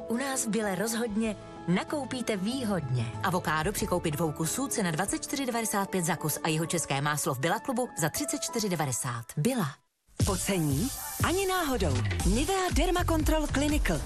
U nás v Bile rozhodně nakoupíte výhodně. Avokádo při koupi 2 kusů cena 24,95 za kus a jeho české máslo v Billa klubu za 34,90. Billa. Pocení? Ani náhodou. Nivea Derma Control Clinical.